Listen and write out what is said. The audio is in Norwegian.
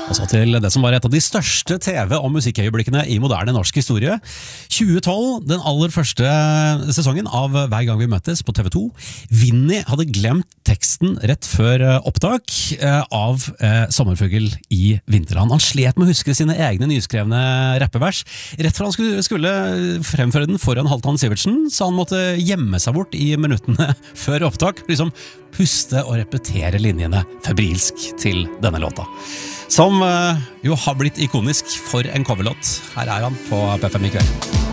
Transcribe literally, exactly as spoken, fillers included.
Og så til det som var et av de største T V- og musikkøyeblikkene i moderne norsk historie. tjue tolv, den aller første sesongen av Hver gang vi møttes på T V to. Vinny hadde glemt teksten rett før opptak av Sommerfugl i Vinterland. Han slet med å huske sine egne nyskrevne rappevers. Rett før han skulle, skulle fremføre den foran Halvdan Sivertsen, så han måtte gjemme seg bort i minuttene før opptak, liksom puste og repetere linjene febrilsk til denne låta. Som uh, jo har blitt ikonisk for en coverlåt. Her er han på P fem i kveld.